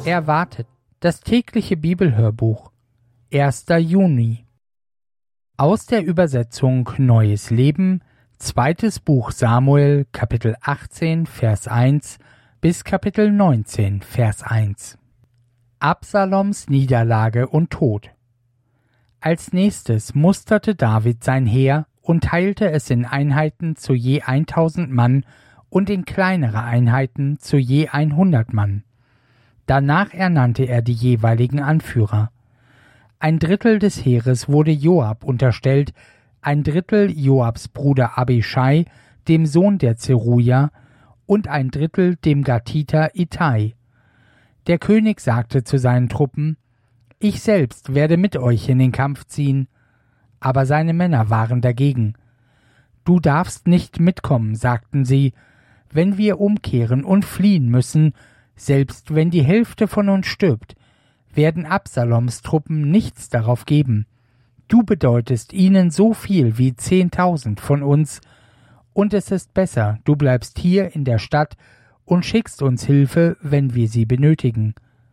Erwartet, das tägliche Bibelhörbuch, 1. Juni. Aus der Übersetzung Neues Leben, 2. Buch Samuel, Kapitel 18, Vers 1 bis Kapitel 19, Vers 1. Absaloms Niederlage und Tod. Als nächstes musterte David sein Heer und teilte es in Einheiten zu je 1000 Mann und in kleinere Einheiten zu je 100 Mann. Danach ernannte er die jeweiligen Anführer. Ein Drittel des Heeres wurde Joab unterstellt, ein Drittel Joabs Bruder Abischai, dem Sohn der Zeruja, und ein Drittel dem Gatiter Ittai. Der König sagte zu seinen Truppen: Ich selbst werde mit euch in den Kampf ziehen. Aber seine Männer waren dagegen. Du darfst nicht mitkommen, sagten sie, wenn wir umkehren und fliehen müssen, selbst wenn die Hälfte von uns stirbt, werden Absaloms Truppen nichts darauf geben. Du bedeutest ihnen so viel wie 10.000 von uns, und es ist besser, du bleibst hier in der Stadt und schickst uns Hilfe, wenn wir sie benötigen.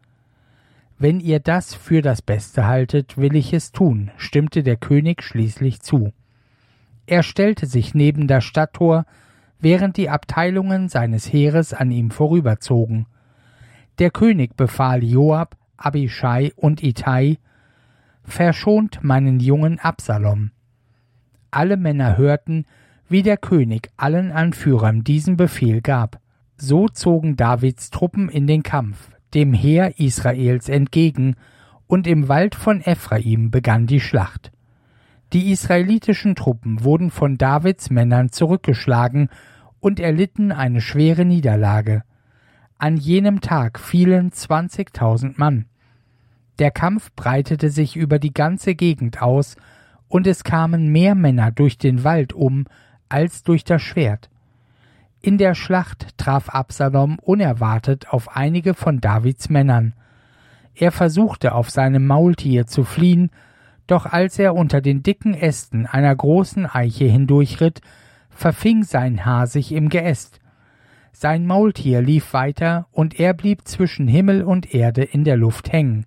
Wenn ihr das für das Beste haltet, will ich es tun, stimmte der König schließlich zu. Er stellte sich neben das Stadttor, während die Abteilungen seines Heeres an ihm vorüberzogen. Der König befahl Joab, Abischai und Ittai: Verschont meinen jungen Absalom. Alle Männer hörten, wie der König allen Anführern diesen Befehl gab. So zogen Davids Truppen in den Kampf, dem Heer Israels entgegen, und im Wald von Ephraim begann die Schlacht. Die israelitischen Truppen wurden von Davids Männern zurückgeschlagen und erlitten eine schwere Niederlage. An jenem Tag fielen 20.000 Mann. Der Kampf breitete sich über die ganze Gegend aus, und es kamen mehr Männer durch den Wald um als durch das Schwert. In der Schlacht traf Absalom unerwartet auf einige von Davids Männern. Er versuchte auf seinem Maultier zu fliehen, doch als er unter den dicken Ästen einer großen Eiche hindurchritt, verfing sein Haar sich im Geäst. Sein Maultier lief weiter, und er blieb zwischen Himmel und Erde in der Luft hängen.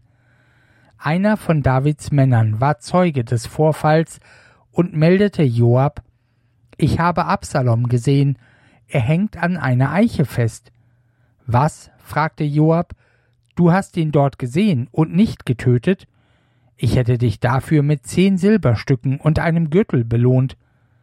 Einer von Davids Männern war Zeuge des Vorfalls und meldete Joab: Ich habe Absalom gesehen, er hängt an einer Eiche fest. Was? Fragte Joab. Du hast ihn dort gesehen und nicht getötet? Ich hätte dich dafür mit 10 Silberstücken und einem Gürtel belohnt.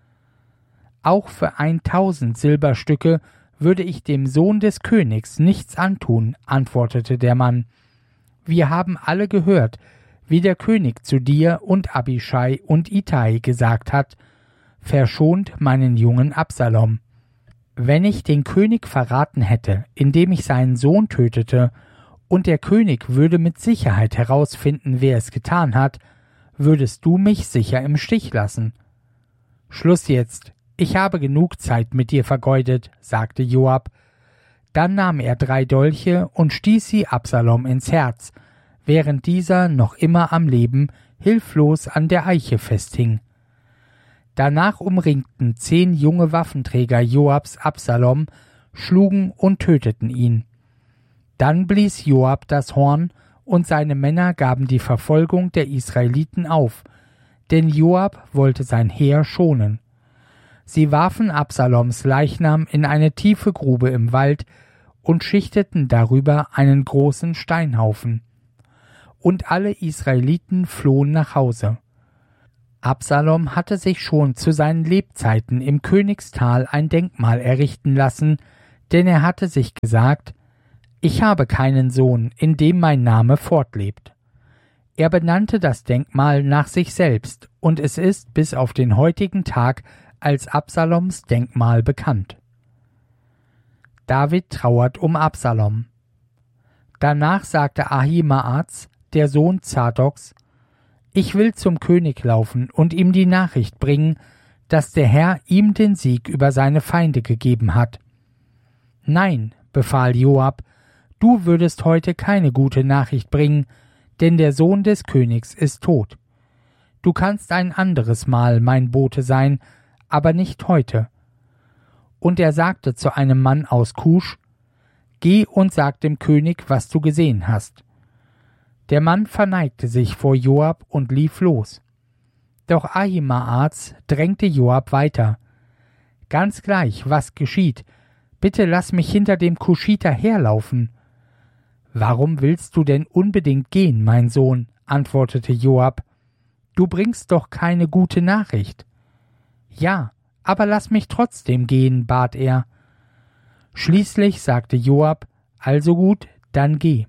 Auch für 1000 Silberstücke würde ich dem Sohn des Königs nichts antun, antwortete der Mann. Wir haben alle gehört, wie der König zu dir und Abischai und Ittai gesagt hat: Verschont meinen jungen Absalom. Wenn ich den König verraten hätte, indem ich seinen Sohn tötete, und der König würde mit Sicherheit herausfinden, wer es getan hat, würdest du mich sicher im Stich lassen. Schluss jetzt, ich habe genug Zeit mit dir vergeudet, sagte Joab. Dann nahm er 3 Dolche und stieß sie Absalom ins Herz, während dieser noch immer am Leben hilflos an der Eiche festhing. Danach umringten 10 junge Waffenträger Joabs Absalom, schlugen und töteten ihn. Dann blies Joab das Horn, und seine Männer gaben die Verfolgung der Israeliten auf, denn Joab wollte sein Heer schonen. Sie warfen Absaloms Leichnam in eine tiefe Grube im Wald und schichteten darüber einen großen Steinhaufen. Und alle Israeliten flohen nach Hause. Absalom hatte sich schon zu seinen Lebzeiten im Königstal ein Denkmal errichten lassen, denn er hatte sich gesagt: Ich habe keinen Sohn, in dem mein Name fortlebt. Er benannte das Denkmal nach sich selbst, und es ist bis auf den heutigen Tag als Absaloms Denkmal bekannt. David trauert um Absalom. Danach sagte Ahimaaz, der Sohn Zadoks: Ich will zum König laufen und ihm die Nachricht bringen, dass der Herr ihm den Sieg über seine Feinde gegeben hat. Nein, befahl Joab, du würdest heute keine gute Nachricht bringen, denn der Sohn des Königs ist tot. Du kannst ein anderes Mal mein Bote sein, aber nicht heute. Und er sagte zu einem Mann aus Kusch: Geh und sag dem König, was du gesehen hast. Der Mann verneigte sich vor Joab und lief los. Doch Ahimaaz drängte Joab weiter. Ganz gleich, was geschieht, bitte lass mich hinter dem Kuschiter herlaufen. Warum willst du denn unbedingt gehen, mein Sohn? Antwortete Joab. Du bringst doch keine gute Nachricht. Ja, aber lass mich trotzdem gehen, bat er. Schließlich sagte Joab, also gut, dann geh.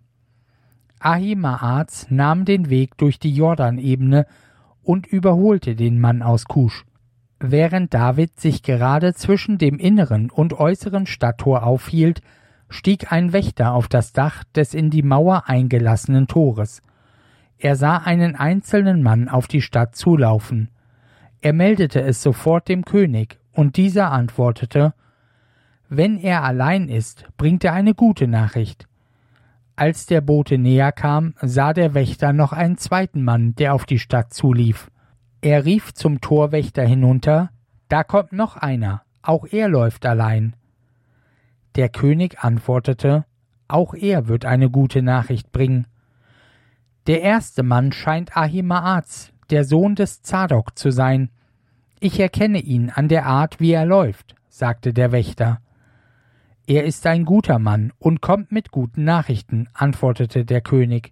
Ahimaaz nahm den Weg durch die Jordanebene und überholte den Mann aus Kusch. Während David sich gerade zwischen dem inneren und äußeren Stadttor aufhielt, stieg ein Wächter auf das Dach des in die Mauer eingelassenen Tores. Er sah einen einzelnen Mann auf die Stadt zulaufen. Er meldete es sofort dem König, und dieser antwortete, wenn er allein ist, bringt er eine gute Nachricht. Als der Bote näher kam, sah der Wächter noch einen zweiten Mann, der auf die Stadt zulief. Er rief zum Torwächter hinunter, da kommt noch einer, auch er läuft allein. Der König antwortete, auch er wird eine gute Nachricht bringen. Der erste Mann scheint Ahimaaz, der Sohn des Zadok, zu sein. Ich erkenne ihn an der Art, wie er läuft, sagte der Wächter. Er ist ein guter Mann und kommt mit guten Nachrichten, antwortete der König.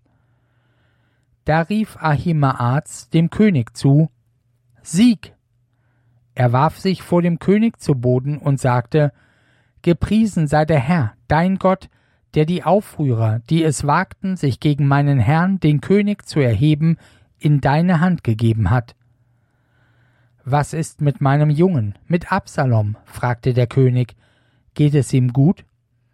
Da rief Ahimaaz dem König zu, Sieg! Er warf sich vor dem König zu Boden und sagte, Gepriesen sei der Herr, dein Gott, der die Aufrührer, die es wagten, sich gegen meinen Herrn, den König, zu erheben, in deine Hand gegeben hat. Was ist mit meinem Jungen, mit Absalom? Fragte der König. Geht es ihm gut?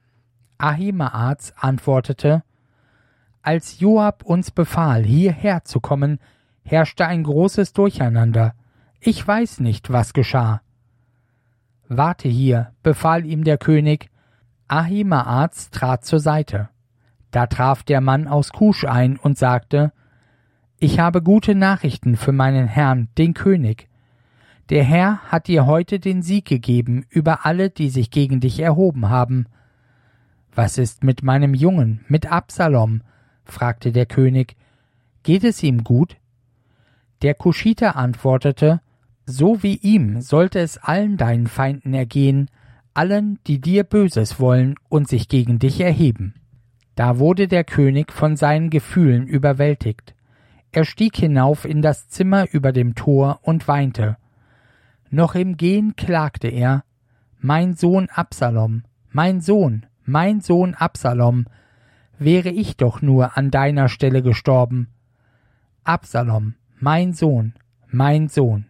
Ahimaaz antwortete, Als Joab uns befahl, hierher zu kommen, herrschte ein großes Durcheinander. Ich weiß nicht, was geschah. Warte hier, befahl ihm der König. Ahimaaz trat zur Seite. Da traf der Mann aus Kusch ein und sagte, Ich habe gute Nachrichten für meinen Herrn, den König. Der Herr hat dir heute den Sieg gegeben über alle, die sich gegen dich erhoben haben. Was ist mit meinem Jungen, mit Absalom? Fragte der König. Geht es ihm gut? Der Kuschiter antwortete, So wie ihm sollte es allen deinen Feinden ergehen, allen, die dir Böses wollen und sich gegen dich erheben. Da wurde der König von seinen Gefühlen überwältigt. Er stieg hinauf in das Zimmer über dem Tor und weinte. Noch im Gehen klagte er, Mein Sohn Absalom, mein Sohn Absalom, wäre ich doch nur an deiner Stelle gestorben. Absalom, mein Sohn, mein Sohn.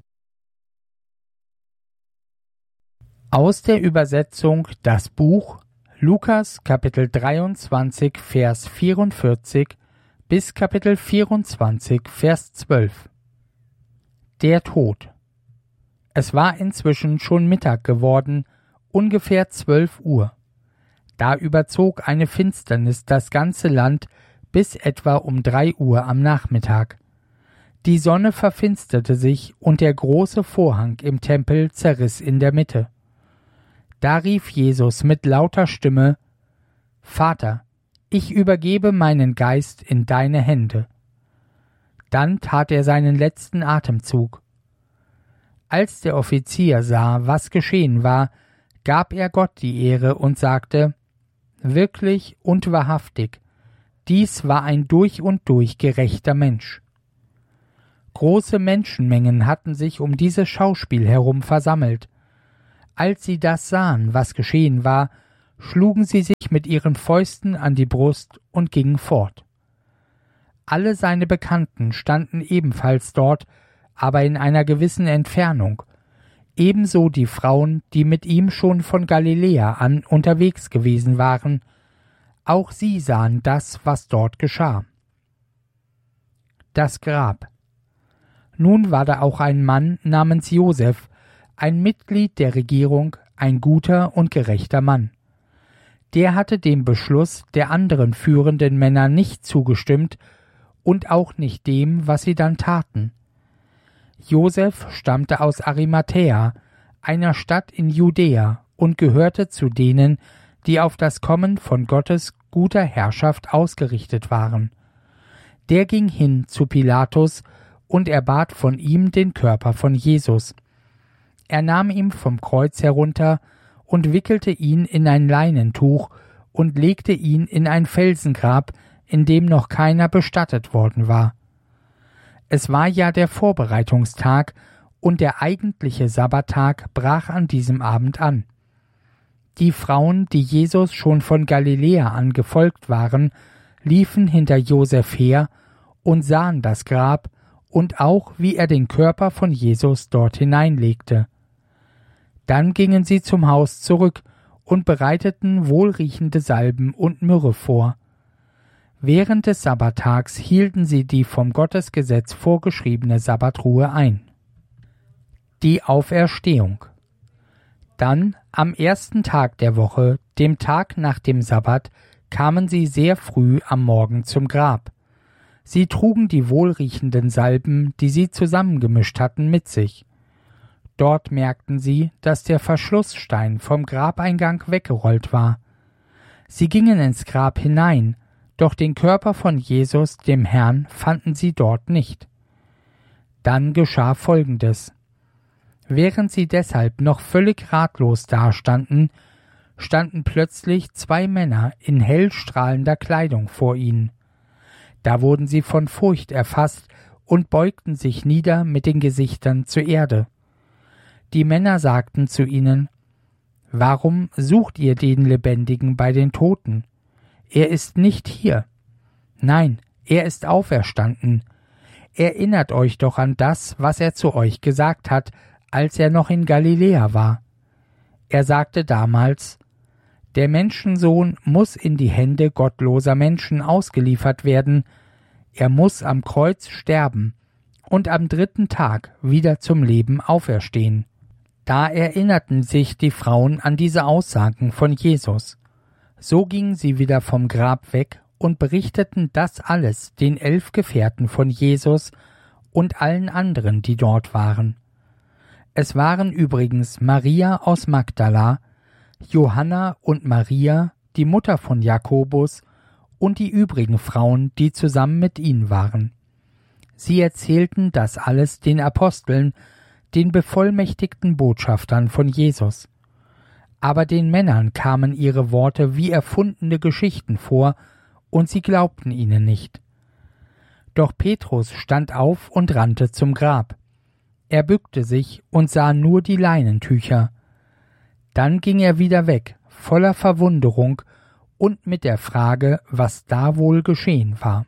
Aus der Übersetzung Das Buch, Lukas Kapitel 23, Vers 44 bis Kapitel 24, Vers 12. Der Tod. Es war inzwischen schon Mittag geworden, ungefähr 12 Uhr. Da überzog eine Finsternis das ganze Land bis etwa um 3 Uhr am Nachmittag. Die Sonne verfinsterte sich und der große Vorhang im Tempel zerriss in der Mitte. Da rief Jesus mit lauter Stimme, Vater, ich übergebe meinen Geist in deine Hände. Dann tat er seinen letzten Atemzug. Als der Offizier sah, was geschehen war, gab er Gott die Ehre und sagte, Wirklich und wahrhaftig, dies war ein durch und durch gerechter Mensch. Große Menschenmengen hatten sich um dieses Schauspiel herum versammelt. Als sie das sahen, was geschehen war, schlugen sie sich mit ihren Fäusten an die Brust und gingen fort. Alle seine Bekannten standen ebenfalls dort, aber in einer gewissen Entfernung, ebenso die Frauen, die mit ihm schon von Galiläa an unterwegs gewesen waren, auch sie sahen das, was dort geschah. Das Grab. Nun war da auch ein Mann namens Josef, ein Mitglied der Regierung, ein guter und gerechter Mann. Der hatte dem Beschluss der anderen führenden Männer nicht zugestimmt und auch nicht dem, was sie dann taten. Josef stammte aus Arimathäa, einer Stadt in Judäa, und gehörte zu denen, die auf das Kommen von Gottes guter Herrschaft ausgerichtet waren. Der ging hin zu Pilatus, und er bat von ihm den Körper von Jesus. Er nahm ihn vom Kreuz herunter und wickelte ihn in ein Leinentuch und legte ihn in ein Felsengrab, in dem noch keiner bestattet worden war. Es war ja der Vorbereitungstag, und der eigentliche Sabbattag brach an diesem Abend an. Die Frauen, die Jesus schon von Galiläa an gefolgt waren, liefen hinter Josef her und sahen das Grab und auch, wie er den Körper von Jesus dort hineinlegte. Dann gingen sie zum Haus zurück und bereiteten wohlriechende Salben und Myrrhe vor. Während des Sabbattags hielten sie die vom Gottesgesetz vorgeschriebene Sabbatruhe ein. Die Auferstehung. Dann, am ersten Tag der Woche, dem Tag nach dem Sabbat, kamen sie sehr früh am Morgen zum Grab. Sie trugen die wohlriechenden Salben, die sie zusammengemischt hatten, mit sich. Dort merkten sie, dass der Verschlussstein vom Grabeingang weggerollt war. Sie gingen ins Grab hinein, doch den Körper von Jesus, dem Herrn, fanden sie dort nicht. Dann geschah Folgendes. Während sie deshalb noch völlig ratlos dastanden, standen plötzlich zwei Männer in hell strahlender Kleidung vor ihnen. Da wurden sie von Furcht erfasst und beugten sich nieder mit den Gesichtern zur Erde. Die Männer sagten zu ihnen: Warum sucht ihr den Lebendigen bei den Toten? Er ist nicht hier. Nein, er ist auferstanden. Erinnert euch doch an das, was er zu euch gesagt hat, als er noch in Galiläa war. Er sagte damals: Der Menschensohn muss in die Hände gottloser Menschen ausgeliefert werden, er muss am Kreuz sterben und am dritten Tag wieder zum Leben auferstehen. Da erinnerten sich die Frauen an diese Aussagen von Jesus. So gingen sie wieder vom Grab weg und berichteten das alles den 11 Gefährten von Jesus und allen anderen, die dort waren. Es waren übrigens Maria aus Magdala, Johanna und Maria, die Mutter von Jakobus, und die übrigen Frauen, die zusammen mit ihnen waren. Sie erzählten das alles den Aposteln, den bevollmächtigten Botschaftern von Jesus. Aber den Männern kamen ihre Worte wie erfundene Geschichten vor, und sie glaubten ihnen nicht. Doch Petrus stand auf und rannte zum Grab. Er bückte sich und sah nur die Leinentücher. Dann ging er wieder weg, voller Verwunderung und mit der Frage, was da wohl geschehen war.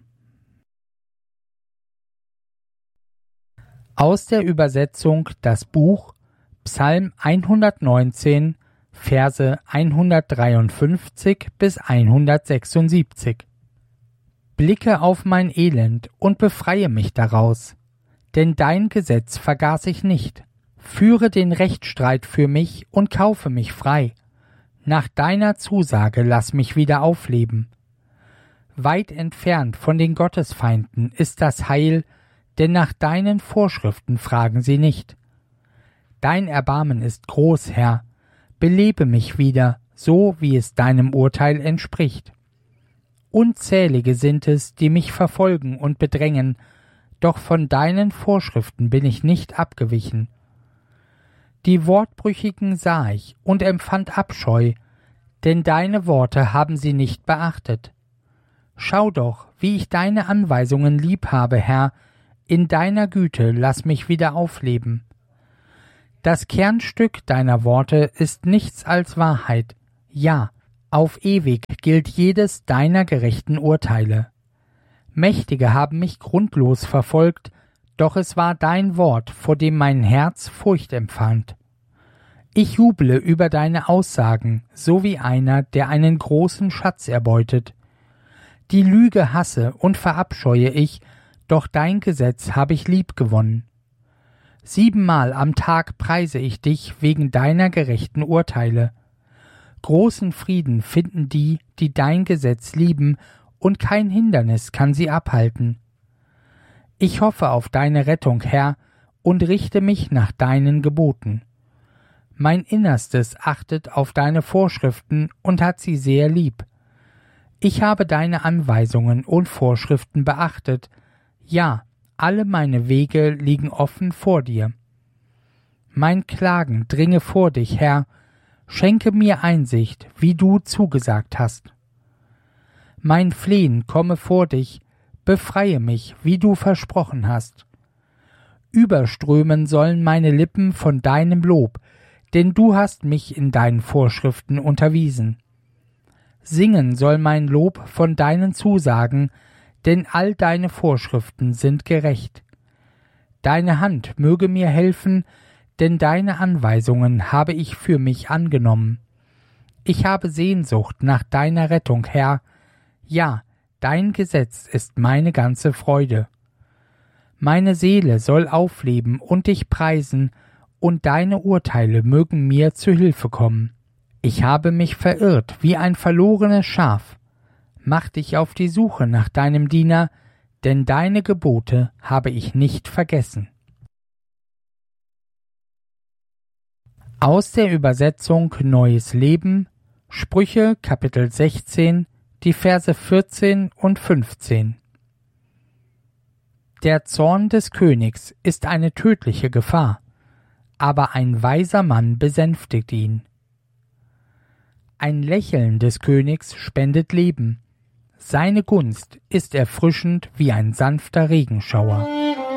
Aus der Übersetzung das Buch Psalm 119, Verse 153 bis 176. Blicke auf mein Elend und befreie mich daraus, denn dein Gesetz vergaß ich nicht. Führe den Rechtsstreit für mich und kaufe mich frei. Nach deiner Zusage lass mich wieder aufleben. Weit entfernt von den Gottesfeinden ist das Heil, denn nach deinen Vorschriften fragen sie nicht. Dein Erbarmen ist groß, Herr, belebe mich wieder, so wie es deinem Urteil entspricht. Unzählige sind es, die mich verfolgen und bedrängen, doch von deinen Vorschriften bin ich nicht abgewichen. Die Wortbrüchigen sah ich und empfand Abscheu, denn deine Worte haben sie nicht beachtet. Schau doch, wie ich deine Anweisungen lieb habe, Herr, in deiner Güte lass mich wieder aufleben. Das Kernstück deiner Worte ist nichts als Wahrheit, ja, auf ewig gilt jedes deiner gerechten Urteile. Mächtige haben mich grundlos verfolgt, doch es war dein Wort, vor dem mein Herz Furcht empfand. Ich juble über deine Aussagen, so wie einer, der einen großen Schatz erbeutet. Die Lüge hasse und verabscheue ich, doch dein Gesetz habe ich liebgewonnen. 7-mal am Tag preise ich dich wegen deiner gerechten Urteile. Großen Frieden finden die, die dein Gesetz lieben, und kein Hindernis kann sie abhalten. Ich hoffe auf deine Rettung, Herr, und richte mich nach deinen Geboten. Mein Innerstes achtet auf deine Vorschriften und hat sie sehr lieb. Ich habe deine Anweisungen und Vorschriften beachtet. Ja, alle meine Wege liegen offen vor dir. Mein Klagen dringe vor dich, Herr. Schenke mir Einsicht, wie du zugesagt hast. Mein Flehen komme vor dich, befreie mich, wie du versprochen hast. Überströmen sollen meine Lippen von deinem Lob, denn du hast mich in deinen Vorschriften unterwiesen. Singen soll mein Lob von deinen Zusagen, denn all deine Vorschriften sind gerecht. Deine Hand möge mir helfen, denn deine Anweisungen habe ich für mich angenommen. Ich habe Sehnsucht nach deiner Rettung, Herr. Ja, dein Gesetz ist meine ganze Freude. Meine Seele soll aufleben und dich preisen, und deine Urteile mögen mir zu Hilfe kommen. Ich habe mich verirrt wie ein verlorenes Schaf. Mach dich auf die Suche nach deinem Diener, denn deine Gebote habe ich nicht vergessen. Aus der Übersetzung Neues Leben, Sprüche Kapitel 16, die Verse 14 und 15. Der Zorn des Königs ist eine tödliche Gefahr, aber ein weiser Mann besänftigt ihn. Ein Lächeln des Königs spendet Leben, seine Gunst ist erfrischend wie ein sanfter Regenschauer.